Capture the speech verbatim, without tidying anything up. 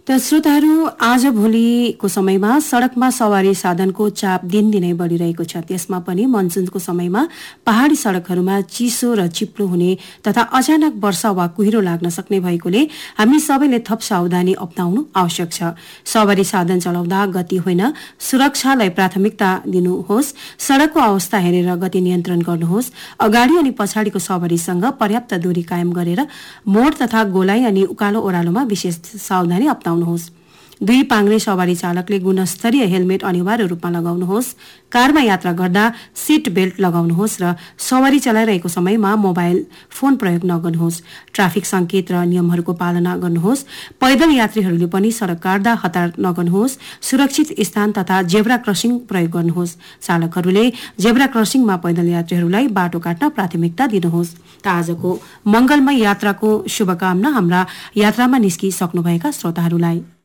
त श्रोताहरू, आज भोलिको समयमा सडकमा सवारी साधनको चाप दिनदिनै बढिरहेको छ। त्यसमा पनि मनसुनको समयमा पहाडी सडकहरूमा चिसो र चिप्लो हुने तथा अचानक वर्षा वा कुहिरो लाग्न सक्ने भएकोले हामी सबैले थप सावधानी अपनाउनु आवश्यक छ। सवारी साधन चलाउँदा गति होइन, सुरक्षालाई प्राथमिकता दिनुहोस्। सडकको अवस्था हेरेर गति नियन्त्रण गर्नुहोस्। अगाडि अनि पछाडिको सवारीसँग पर्याप्त दूरी कायम गरेर मोड तथा गोलाइ अनि उकालो ओह्रालोमा विशेष सावधानी अपनाउनुहोस्। दुई पाङ्ग्रे सवारी चालकले गुणस्तरीय हेलमेट अनिवार्य रूपमा लगाउनुहोस्। कारमा यात्रा गर्दा सीट बेल्ट लगाउनुहोस् र सवारी चलाइरहेको समयमा मोबाइल फोन प्रयोग नगर्नुहोस्। ट्राफिक संकेत र नियमहरूको पालना गर्नुहोस्। पैदल यात्रीहरूले पनि सडक काट्दा हतार नगर्नुहोस्। सुरक्षित स्थान तथा जेब्रा क्रसिङ प्रयोग गर्नुहोस्। चालकहरूले जेब्रा क्रसिङमा पैदल यात्रीहरूलाई बाटो काट्न प्राथमिकता दिनुहोस्। त आजको मंगलमय यात्राको शुभकामना हाम्रा यात्रामा निस्किसक्नुभएका श्रोताहरूलाई।